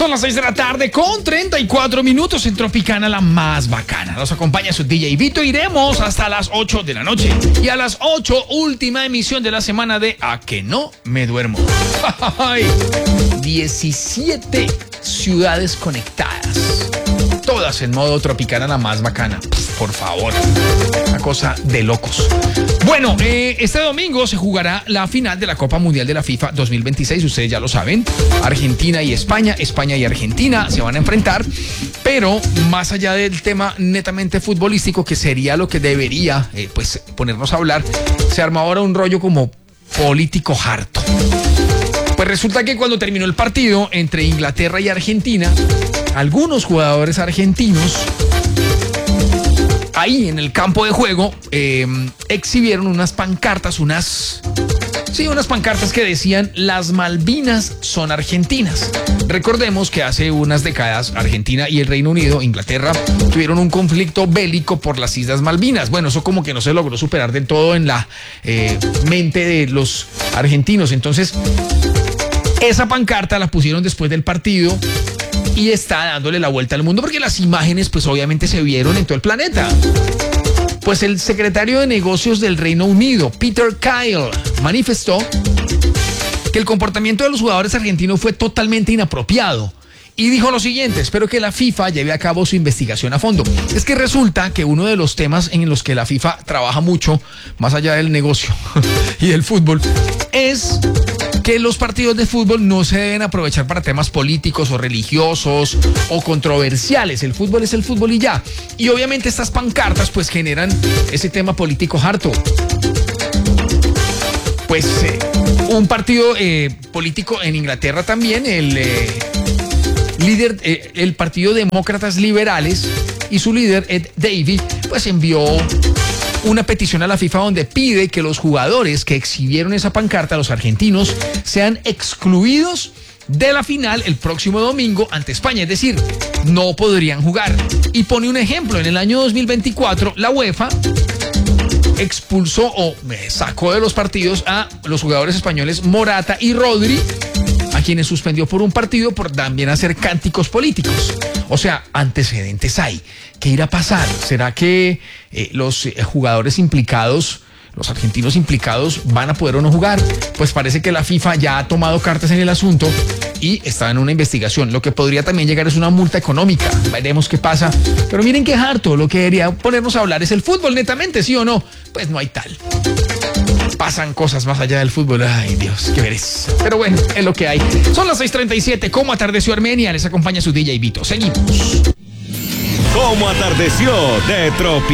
Son las 6 de la tarde con 34 minutos en Tropicana, la más bacana. Nos acompaña su DJ Vito. Iremos hasta las 8 de la noche. Y a las 8, última emisión de la semana de A que no me duermo. 17 ciudades conectadas. Todas en modo Tropicana, la más bacana. Por favor. Una cosa de locos. Bueno, este domingo se jugará la final de la Copa Mundial de la FIFA 2026. Ustedes ya lo saben. Argentina y España. España y Argentina se van a enfrentar. Pero más allá del tema netamente futbolístico, que sería lo que debería ponernos a hablar, se arma ahora un rollo como político harto. Pues resulta que cuando terminó el partido entre Inglaterra y Argentina, algunos jugadores argentinos ahí en el campo de juego exhibieron unas pancartas, unas pancartas que decían: las Malvinas son argentinas. Recordemos que hace unas décadas Argentina y el Reino Unido, Inglaterra, tuvieron un conflicto bélico por las Islas Malvinas. Bueno, eso como que no se logró superar del todo en la mente de los argentinos. Entonces, esa pancarta la pusieron después del partido y está dándole la vuelta al mundo porque las imágenes pues obviamente se vieron en todo el planeta. Pues el secretario de Negocios del Reino Unido, Peter Kyle, manifestó que el comportamiento de los jugadores argentinos fue totalmente inapropiado y dijo lo siguiente: espero que la FIFA lleve a cabo su investigación a fondo. Es que resulta que uno de los temas en los que la FIFA trabaja mucho, más allá del negocio y del fútbol, es que los partidos de fútbol no se deben aprovechar para temas políticos o religiosos o controversiales. El fútbol es el fútbol y ya. Y obviamente estas pancartas pues generan ese tema político harto. Pues un partido político en Inglaterra también, el líder, el Partido Demócratas Liberales, y su líder, Ed Davey, pues envió una petición a la FIFA donde pide que los jugadores que exhibieron esa pancarta, los argentinos, sean excluidos de la final el próximo domingo ante España. Es decir, no podrían jugar. Y pone un ejemplo: en el año 2024, la UEFA expulsó o sacó de los partidos a los jugadores españoles Morata y Rodri, a quienes suspendió por un partido por también hacer cánticos políticos. O sea, antecedentes hay. ¿Qué irá a pasar? ¿Será que los jugadores implicados, los argentinos implicados, van a poder o no jugar? Pues parece que la FIFA ya ha tomado cartas en el asunto y está en una investigación. Lo que podría también llegar es una multa económica. Veremos qué pasa. Pero miren qué harto. Lo que debería ponernos a hablar es el fútbol netamente, ¿sí o no? Pues no hay tal. Pasan cosas más allá del fútbol. Ay, Dios, qué veres. Pero bueno, es lo que hay. Son las 6:37. ¿Cómo atardeció Armenia? Les acompaña su DJ Vito. Seguimos. ¿Cómo atardeció de Tropical?